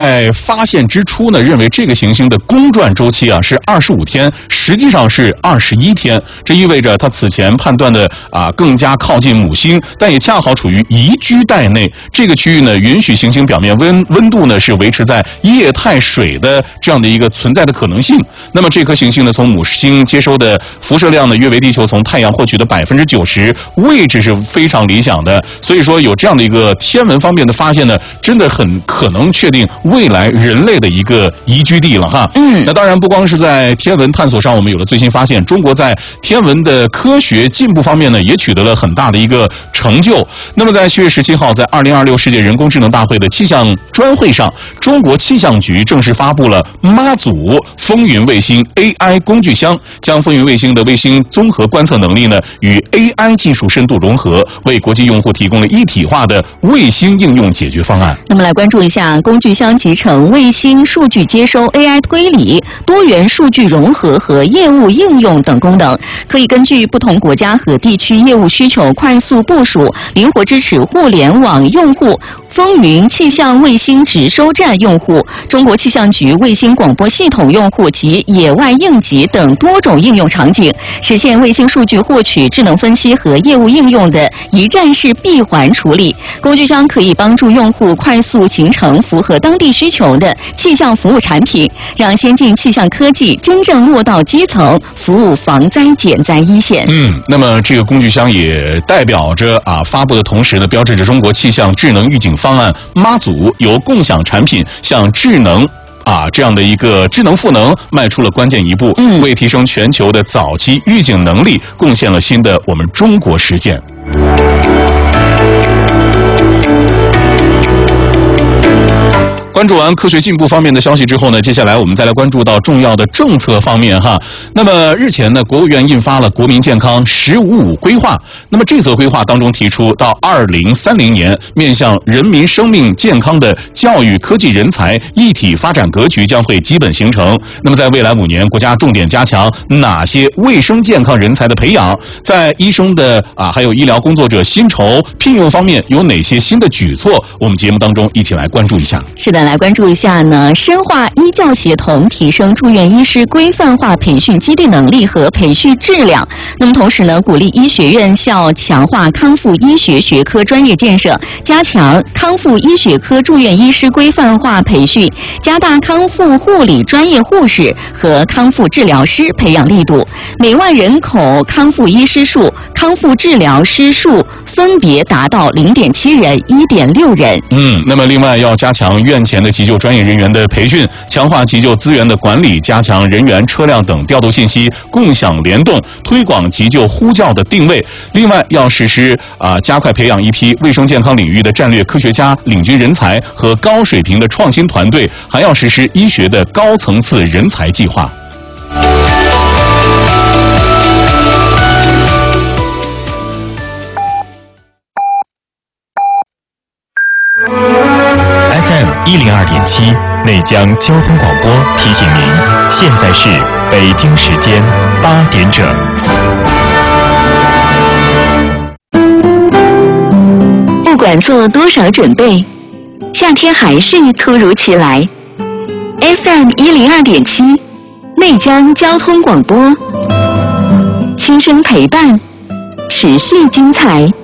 发现之初呢，认为这个行星的公转周期是25天，实际上是21天。这意味着它此前判断的更加靠近母星，但也恰好处于宜居带内。这个区域呢，允许行星表面温度呢是维持在液态水的这样的一个存在的可能性。那么这颗行星呢，从母星接收的辐射量呢，约为地球从太阳获取的90%，位置是非常理想的。所以说有这样的一个天文方面的发现呢，真的很可能确定未来人类的一个宜居地了哈。那当然不光是在天文探索上我们有了最新发现，中国在天文的科学进步方面呢也取得了很大的一个成就。那么在7月17号，在2026世界人工智能大会的气象专会上，中国气象局正式发布了妈祖风云卫星 AI 工具箱，将风云卫星的卫星综合观测能力呢与 AI 技术深度融合，为国际用户提供了一体化的卫星应用解决方案。 那么来关注一下工具箱集成卫星数据接收、AI 推理、多元数据融合和业务应用等功能，可以根据不同国家和地区业务需求快速部署，灵活支持互联网用户、风云气象卫星直收站用户、中国气象局卫星广播系统用户及野外应急等多种应用场景，实现卫星数据获取、智能分析和业务应用的一站式闭环处理。工具箱可以帮助用户快速形成符合当地需求的气象服务产品，让先进气象科技真正落到基层，服务防灾减灾一线。 那么这个工具箱也代表着发布的同时呢，标志着中国气象智能预警方案妈祖由共享产品向智能这样的一个智能赋能迈出了关键一步，为提升全球的早期预警能力贡献了新的我们中国实践。关注完科学进步方面的消息之后呢，接下来我们再来关注到重要的政策方面哈。那么日前呢，国务院印发了国民健康“15+5”规划。那么这则规划当中提出，到2030年，面向人民生命健康的教育、科技、人才一体发展格局将会基本形成。那么在未来5年，国家重点加强哪些卫生健康人才的培养？在医生的还有医疗工作者薪酬聘用方面有哪些新的举措？我们节目当中一起来关注一下。 是的，来关注一下呢，深化医教协同，提升住院医师规范化培训基地能力和培训质量。那么同时呢，鼓励医学院校强化康复医学学科专业建设，加强康复医学科住院医师规范化培训，加大康复护理专业护士和康复治疗师培养力度。每万人口康复医师数、康复治疗师数分别达到0.7人、1.6人。 那么另外要加强院前的急救专业人员的培训，强化急救资源的管理，加强人员、车辆等调度信息共享联动，推广急救呼叫的定位。另外要实施加快培养一批卫生健康领域的战略科学家、领军人才和高水平的创新团队，还要实施医学的高层次人才计划。 FM102.7内江交通广播提醒您，现在是北京时间8点整。 不管做多少准备，夏天还是突如其来。FM102.7内江交通广播，轻声陪伴，持续精彩。